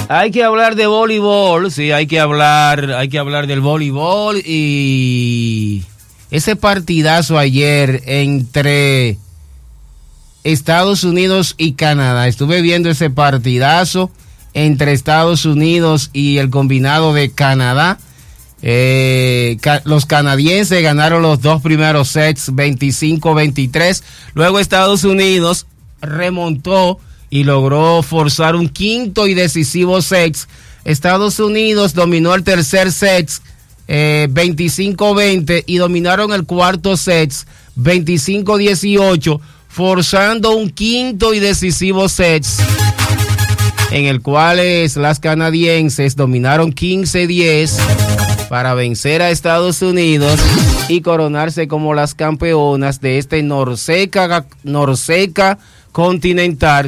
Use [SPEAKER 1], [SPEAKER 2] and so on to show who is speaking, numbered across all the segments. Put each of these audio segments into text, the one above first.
[SPEAKER 1] Hay que hablar de voleibol, sí, hay que hablar del voleibol y ese partidazo ayer entre Estados Unidos y Canadá. Estuve viendo ese partidazo entre Estados Unidos y el combinado de Canadá. Los canadienses ganaron los dos primeros sets 25-23. Luego Estados Unidos remontó y logró forzar un quinto y decisivo set. Estados Unidos dominó el tercer set 25-20 y dominaron el cuarto set 25-18, forzando un quinto y decisivo set en el cual las canadienses dominaron 15-10 para vencer a Estados Unidos y coronarse como las campeonas de este Norseca Continental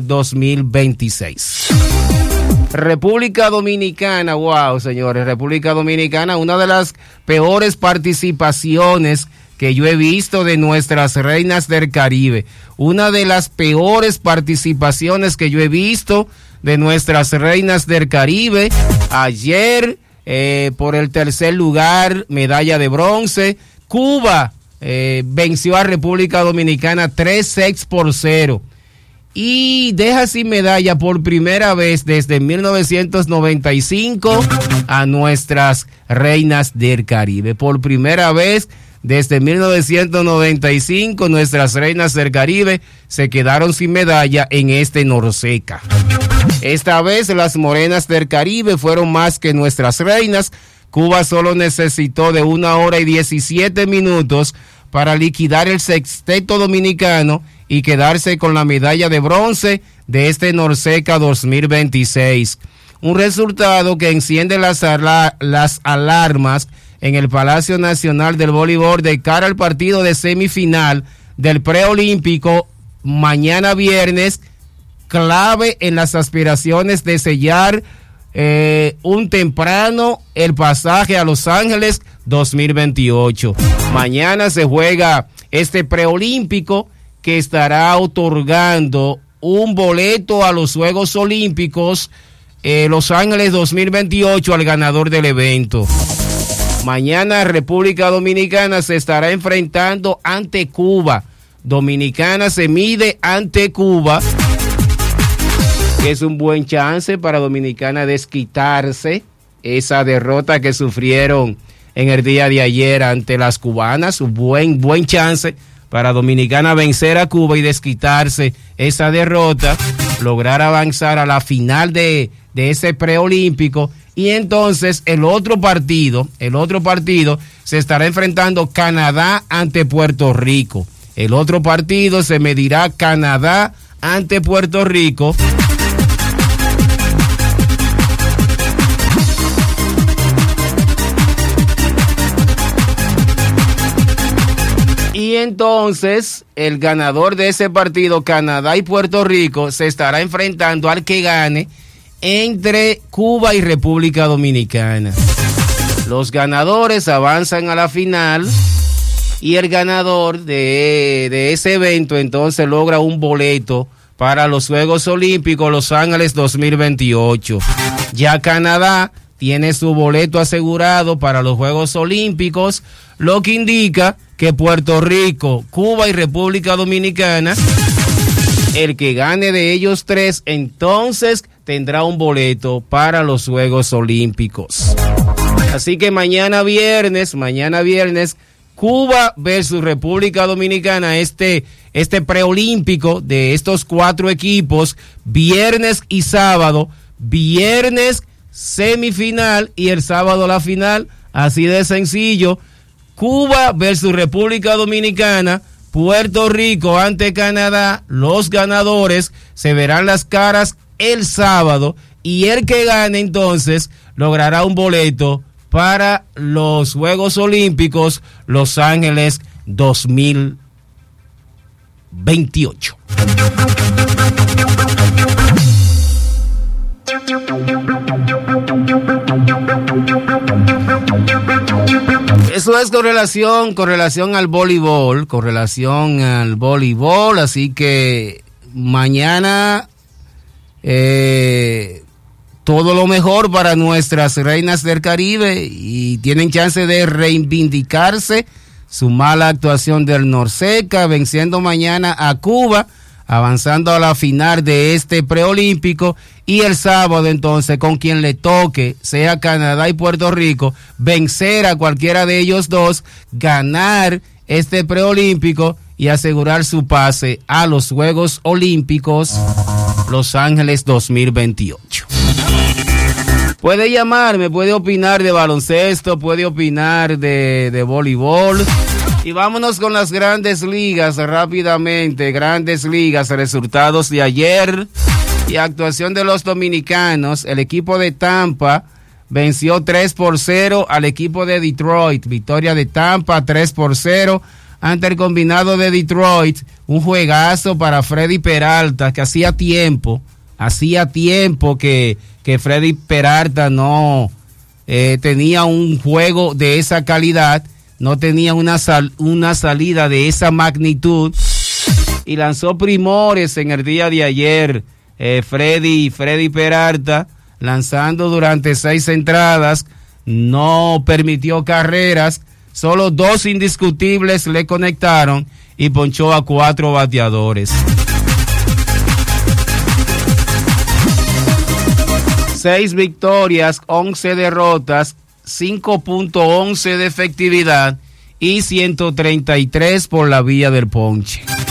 [SPEAKER 1] 2026. República Dominicana, wow, señores, República Dominicana, una de las peores participaciones que yo he visto de nuestras reinas del Caribe. Una de las peores participaciones que yo he visto de nuestras reinas del Caribe. Ayer, por el tercer lugar, medalla de bronce. Cuba venció a República Dominicana 3-0. Y deja sin medalla por primera vez desde 1995 a nuestras reinas del Caribe. Por primera vez desde 1995 nuestras reinas del Caribe se quedaron sin medalla en este Norseca. Esta vez las morenas del Caribe fueron más que nuestras reinas. Cuba solo necesitó de 1 hora y 17 minutos para liquidar el sexteto dominicano y quedarse con la medalla de bronce de este Norseca 2026. Un resultado que enciende las alarmas en el Palacio Nacional del Voleibol de cara al partido de semifinal del preolímpico mañana viernes, clave en las aspiraciones de sellar un temprano el pasaje a Los Ángeles 2028. Mañana se juega este preolímpico que estará otorgando un boleto a los Juegos Olímpicos Los Ángeles 2028 al ganador del evento. Mañana República Dominicana se estará enfrentando ante Cuba. Dominicana se mide ante Cuba, que es un buen chance para Dominicana desquitarse esa derrota que sufrieron en el día de ayer ante las cubanas. Un buen chance para Dominicana vencer a Cuba y desquitarse esa derrota, lograr avanzar a la final de ese preolímpico. Y entonces el otro partido se estará enfrentando Canadá ante Puerto Rico. El otro partido se medirá Canadá ante Puerto Rico. Y entonces el ganador de ese partido, Canadá y Puerto Rico, se estará enfrentando al que gane entre Cuba y República Dominicana. Los ganadores avanzan a la final y el ganador de ese evento entonces logra un boleto para los Juegos Olímpicos Los Ángeles 2028. Ya Canadá tiene su boleto asegurado para los Juegos Olímpicos, lo que indica que Puerto Rico, Cuba y República Dominicana, el que gane de ellos tres, entonces tendrá un boleto para los Juegos Olímpicos. Así que mañana viernes, Cuba versus República Dominicana, este preolímpico de estos 4 equipos, viernes y sábado, viernes semifinal y el sábado la final, así de sencillo. Cuba versus República Dominicana, Puerto Rico ante Canadá, los ganadores se verán las caras el sábado y el que gane entonces logrará un boleto para los Juegos Olímpicos Los Ángeles 2028. Eso es con relación al voleibol, así que mañana todo lo mejor para nuestras reinas del Caribe y tienen chance de reivindicarse su mala actuación del Norseca, venciendo mañana a Cuba, avanzando a la final de este preolímpico, y el sábado entonces con quien le toque, sea Canadá y Puerto Rico, vencer a cualquiera de ellos dos, ganar este preolímpico y asegurar su pase a los Juegos Olímpicos Los Ángeles 2028. Puede llamarme, puede opinar de baloncesto, puede opinar de voleibol. Y vámonos con las grandes ligas rápidamente. Grandes ligas, resultados de ayer y actuación de los dominicanos. El equipo de Tampa venció 3-0 al equipo de Detroit. Victoria de Tampa 3-0 ante el combinado de Detroit. Un juegazo para Freddy Peralta, que hacía tiempo que Freddy Peralta no tenía un juego de esa calidad, no tenía una salida de esa magnitud, y lanzó primores en el día de ayer. Freddy Peralta, lanzando durante 6 entradas, no permitió carreras, solo 2 indiscutibles le conectaron y ponchó a 4 bateadores. 6 victorias, 11 derrotas, 5.11 de efectividad y 133 por la vía del ponche.